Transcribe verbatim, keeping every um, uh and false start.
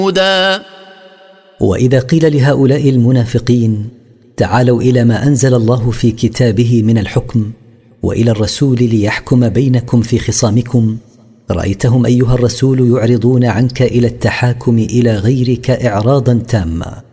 هدى. وإذا قيل لهؤلاء المنافقين تعالوا إلى ما أنزل الله في كتابه من الحكم وإلى الرسول ليحكم بينكم في خصامكم، رأيتهم أيها الرسول يعرضون عنك إلى التحاكم إلى غيرك إعراضا تاما.